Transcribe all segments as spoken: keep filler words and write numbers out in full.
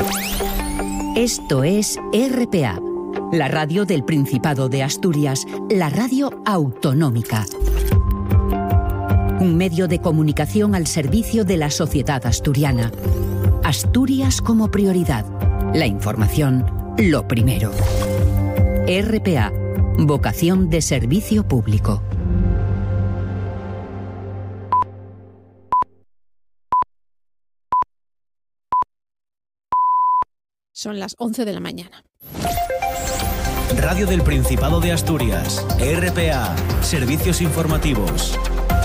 Esto es R P A, la radio del Principado de Asturias, la radio autonómica. Un medio de comunicación al servicio de la sociedad asturiana. Asturias como prioridad. La información, lo primero. R P A, vocación de servicio público. Son las once de la mañana. Radio del Principado de Asturias, R P A, servicios informativos.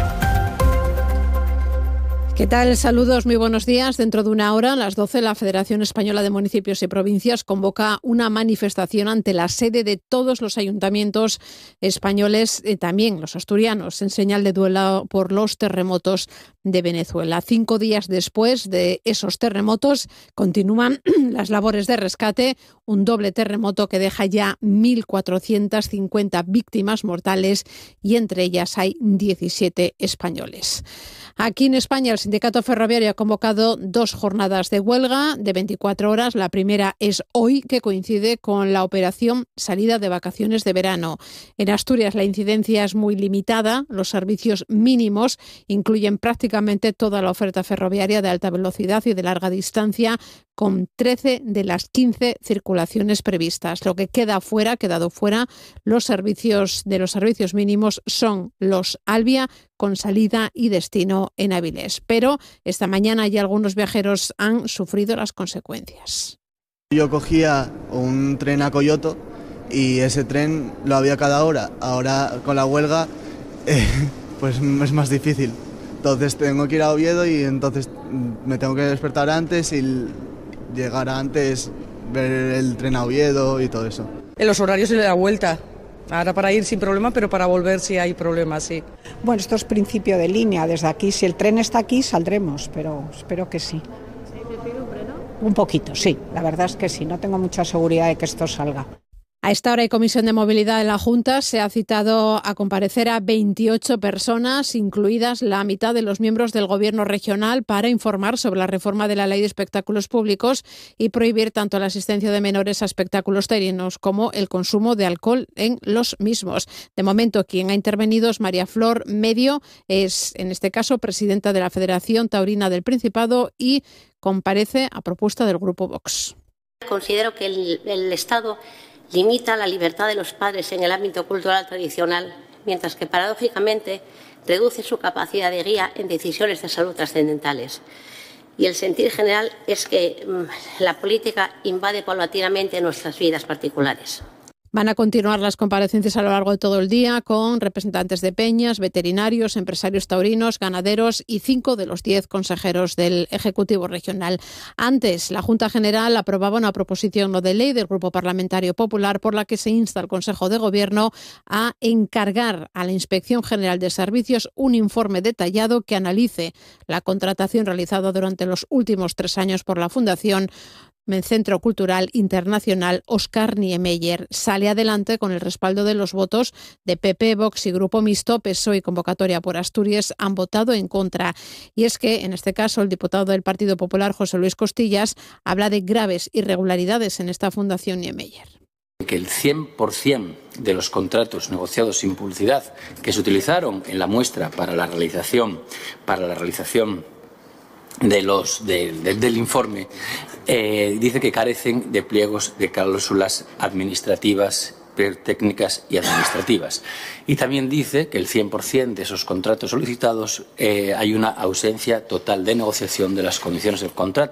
¿Qué tal? Saludos, muy buenos días. Dentro de una hora, a las doce, la Federación Española de Municipios y Provincias convoca una manifestación ante la sede de todos los ayuntamientos españoles, eh, también los asturianos, en señal de duelo por los terremotos de Venezuela. Cinco días después de esos terremotos, continúan las labores de rescate, un doble terremoto que deja ya mil cuatrocientas cincuenta víctimas mortales y entre ellas hay diecisiete españoles. Aquí en España, el Sindicato Ferroviario ha convocado dos jornadas de huelga de veinticuatro horas. La primera es hoy, que coincide con la operación salida de vacaciones de verano. En Asturias la incidencia es muy limitada. Los servicios mínimos incluyen prácticamente toda la oferta ferroviaria de alta velocidad y de larga distancia, con trece de las quince circulaciones previstas. Lo que queda fuera, quedado fuera, los servicios de los servicios mínimos son los Alvia, con salida y destino en Avilés. Pero esta mañana ya algunos viajeros han sufrido las consecuencias. Yo cogía un tren a Coyoto y ese tren lo había cada hora. Ahora con la huelga eh, pues es más difícil. Entonces tengo que ir a Oviedo y entonces me tengo que despertar antes y llegar antes, ver el tren a Oviedo y todo eso. En los horarios de la vuelta. Ahora para ir sin problema, pero para volver sí hay problemas, sí. Bueno, esto es principio de línea. Desde aquí, si el tren está aquí, saldremos, pero espero que sí. ¿Se incertidumbre, no? Un poquito, sí. La verdad es que sí. No tengo mucha seguridad de que esto salga. A esta hora hay comisión de movilidad en la Junta. Se ha citado a comparecer a veintiocho personas, incluidas la mitad de los miembros del Gobierno regional, para informar sobre la reforma de la Ley de Espectáculos Públicos y prohibir tanto la asistencia de menores a espectáculos taurinos como el consumo de alcohol en los mismos. De momento, quien ha intervenido es María Flor Medio, es en este caso presidenta de la Federación Taurina del Principado y comparece a propuesta del Grupo Vox. Considero que el, el Estado limita la libertad de los padres en el ámbito cultural tradicional, mientras que paradójicamente reduce su capacidad de guía en decisiones de salud trascendentales. Y el sentir general es que mmm, la política invade paulatinamente nuestras vidas particulares. Van a continuar las comparecencias a lo largo de todo el día con representantes de peñas, veterinarios, empresarios taurinos, ganaderos y cinco de los diez consejeros del Ejecutivo Regional. Antes, la Junta General aprobaba una proposición no de ley del Grupo Parlamentario Popular por la que se insta al Consejo de Gobierno a encargar a la Inspección General de Servicios un informe detallado que analice la contratación realizada durante los últimos tres años por la Fundación Centro Cultural Internacional Oscar Niemeyer. Sale adelante con el respaldo de los votos de P P, Vox y Grupo Mixto. P S O E y Convocatoria por Asturias han votado en contra. Y es que, en este caso, el diputado del Partido Popular, José Luis Costillas, habla de graves irregularidades en esta Fundación Niemeyer. Que el cien por ciento de los contratos negociados sin publicidad que se utilizaron en la muestra para la realización, para la realización de los, de, de, del informe eh, dice que carecen de pliegos de cláusulas administrativas, técnicas y administrativas. Y también dice que el cien por ciento de esos contratos solicitados eh, hay una ausencia total de negociación de las condiciones del contrato.